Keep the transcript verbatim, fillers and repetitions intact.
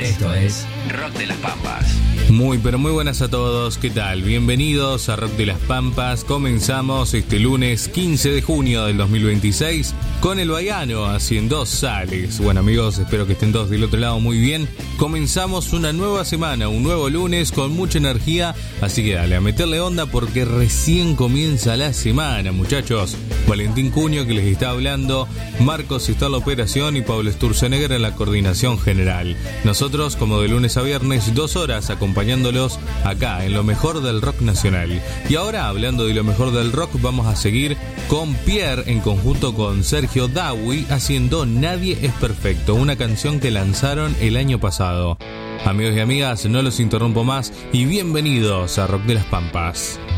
Esto es Rock de las Pampas. Muy pero muy buenas a todos, ¿qué tal? Bienvenidos a Rock de las Pampas. Comenzamos este lunes quince de junio del dos mil veintiséis con el Baiano haciendo Sales. Bueno amigos, espero que estén todos del otro lado muy bien. Comenzamos una nueva semana, un nuevo lunes con mucha energía, así que dale a meterle onda porque recién comienza la semana, muchachos. Valentín Cuño que les está hablando, Marcos está en la operación y Pablo Sturzenegger en la coordinación general. Nosotros, como de lunes a viernes, dos horas acompañándolos acá en lo mejor del rock nacional. Y ahora, hablando de lo mejor del rock, vamos a seguir con Pierre en conjunto con Sergio Dawi haciendo Nadie es Perfecto, una canción que lanzaron el año pasado. Amigos y amigas, no los interrumpo más y bienvenidos a Rock de las Pampas.